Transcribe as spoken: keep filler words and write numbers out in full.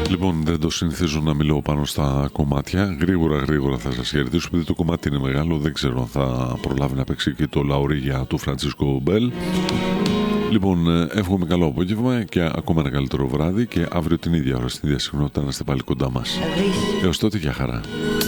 Λοιπόν, δεν το συνηθίζω να μιλώ πάνω στα κομμάτια. Γρήγορα γρήγορα θα σας χαιρετήσω, επειδή το κομμάτι είναι μεγάλο. Δεν ξέρω αν θα προλάβει να παίξει και το Λαουρίγια του Φραντσίσκο Μπέλ. Λοιπόν, εύχομαι καλό απόγευμα και ακόμα ένα καλύτερο βράδυ, και αύριο την ίδια ώρα στην ίδια συχνότητα να είστε πάλι κοντά μας. Έως τότε, για χαρά.